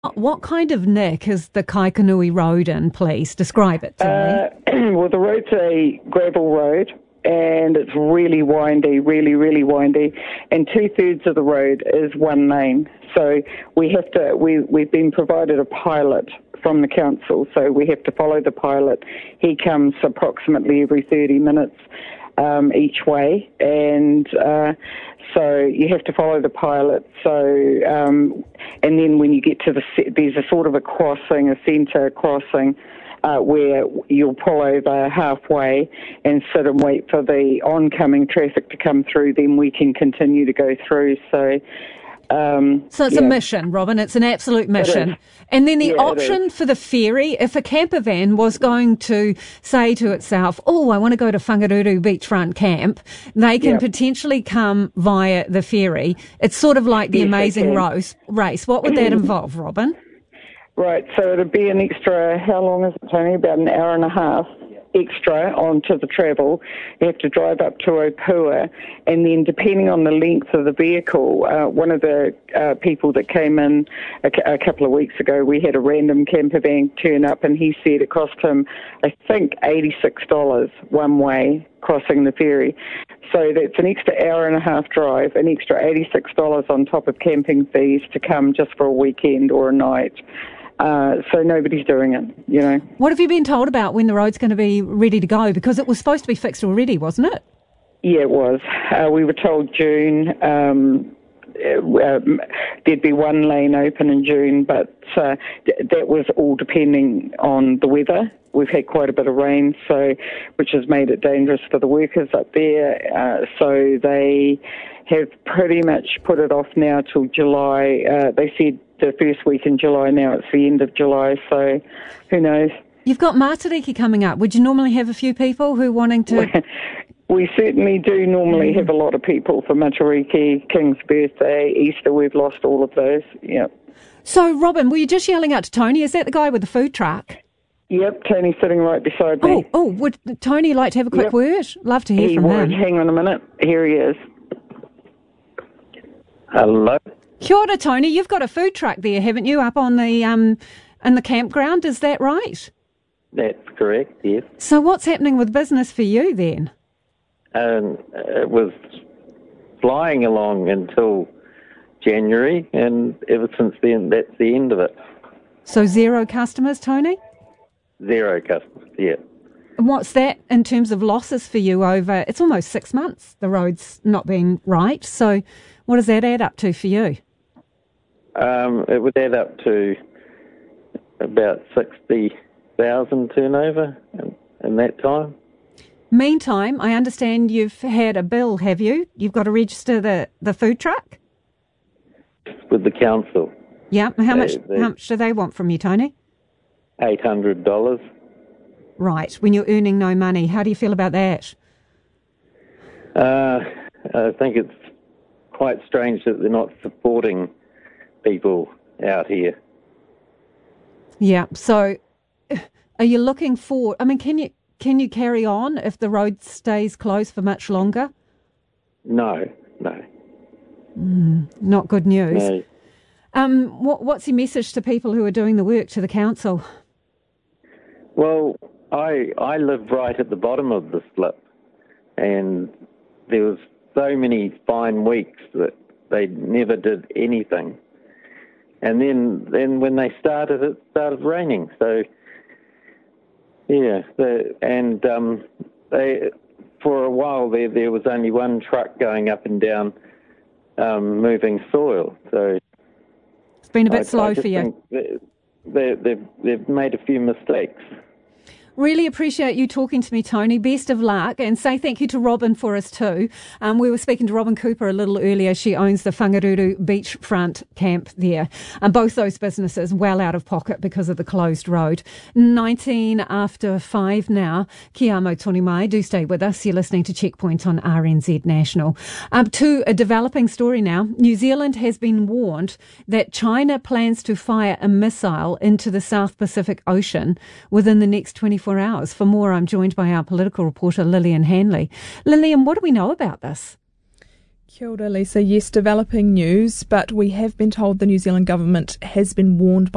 What kind of nick is the Kaikanui Road in, please? Describe it to me. Well, the road's a gravel road, and it's really windy, really windy, and 2/3 of the road is one lane. So we've been provided a pilot from the council, so we have to follow the pilot. He comes approximately every 30 minutes each way, and so you have to follow the pilot. So, and then when you get to there's a sort of a crossing, a centre crossing, where you'll pull over halfway and sit and wait for the oncoming traffic to come through. Then we can continue to go through. So it's a mission, Robin. It's an absolute mission. And then the option for the ferry, if a camper van was going to say to itself, I want to go to Whangaruru Beachfront Camp, they can potentially come via the ferry. It's sort of like the Amazing Race. What would that involve, Robin? Right, so it'd be an extra, how long is it, Tony? About an hour and a half extra onto the travel. You have to drive up to Opua, and then depending on the length of the vehicle, one of the people that came in a couple of weeks ago, we had a random camper van turn up, and he said it cost him, I think, $86 one way crossing the ferry. So that's an extra hour and a half drive, an extra $86 on top of camping fees to come just for a weekend or a night. So nobody's doing it, What have you been told about when the road's going to be ready to go? Because it was supposed to be fixed already, wasn't it? Yeah, it was. We were told June. There'd be one lane open in June, but that was all depending on the weather. We've had quite a bit of rain, which has made it dangerous for the workers up there. So they have pretty much put it off now till July. They said the first week in July. Now it's the end of July, so who knows? You've got Matariki coming up. Would you normally have a few people who wanting to... We certainly do normally have a lot of people for Matariki, King's birthday, Easter. We've lost all of those, So, Robin, were you just yelling out to Tony? Is that the guy with the food truck? Yep, Tony's sitting right beside me. Would Tony like to have a quick word? Love to hear from him. Hang on a minute. Here he is. Hello. Kia ora, Tony. You've got a food truck there, haven't you, up on the in the campground? Is that right? That's correct, yes. So what's happening with business for you then? It was flying along until January, and ever since then, that's the end of it. So 0 customers, Tony? 0 customers, yeah. And what's that in terms of losses for you over, it's almost 6 months, the road's not been right. So what does that add up to for you? It would add up to about 60,000 turnover in that time. Meantime, I understand you've had a bill, have you? You've got to register the food truck? With the council. Yeah. How much do they want from you, Tony? $800. Right. When you're earning no money, how do you feel about that? I think it's quite strange that they're not supporting people out here. Yeah. So are you looking for... I mean, can you carry on if the road stays closed for much longer? No. Not good news. No. What's your message to people who are doing the work, to the council? Well, I live right at the bottom of the slip, and there was so many fine weeks that they never did anything. And then when they started, it started raining. So, yeah, for a while there was only one truck going up and down, moving soil. So it's been a bit slow for you. They've made a few mistakes. Really appreciate you talking to me, Tony. Best of luck, and say thank you to Robin for us too. We were speaking to Robin Cooper a little earlier. She owns the Whangaruru Beachfront Camp there. And both those businesses well out of pocket because of the closed road. 19 after 5 now. Kia amo toni mai. Do stay with us. You're listening to Checkpoint on RNZ National. To a developing story now. New Zealand has been warned that China plans to fire a missile into the South Pacific Ocean within the next 24 hours. For more, I'm joined by our political reporter, Lillian Hanley. Lillian, what do we know about this? Kia ora, Lisa. Yes, developing news, but we have been told the New Zealand government has been warned by